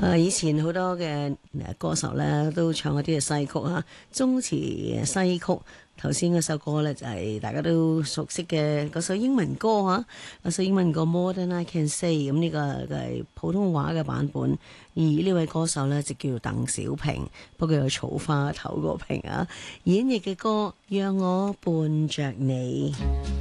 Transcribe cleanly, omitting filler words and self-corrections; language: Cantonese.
以前好多嘅歌手咧都唱嗰啲嘅西曲啊，中詞西曲。頭先嗰首歌咧就係大家都熟悉嘅嗰首英文歌啊，嗰首英文歌 More Than I Can Say， 咁呢個係普通話嘅版本。而呢位歌手咧就叫鄧小平，不過有草花頭個平啊，演繹嘅歌讓我伴着你。